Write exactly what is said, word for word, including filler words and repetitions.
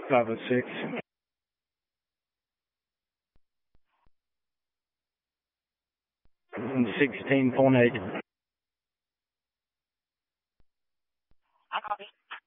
five oh six. sixteen point eight. I copy.